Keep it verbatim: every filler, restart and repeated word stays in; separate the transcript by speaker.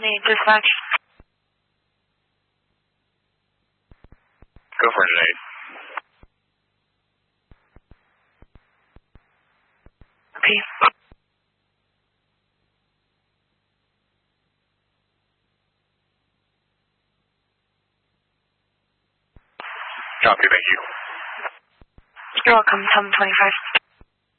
Speaker 1: eight, dispatch.
Speaker 2: Go for engine eight.
Speaker 1: Repeat.
Speaker 2: Copy, thank you.
Speaker 1: You're welcome, Tom twenty-five.